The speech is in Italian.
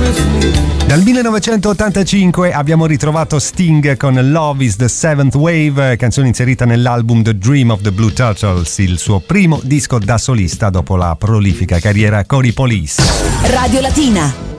Dal 1985 abbiamo ritrovato Sting con Love is the Seventh Wave, canzone inserita nell'album The Dream of the Blue Turtles, il suo primo disco da solista dopo la prolifica carriera con i Police. Radio Latina.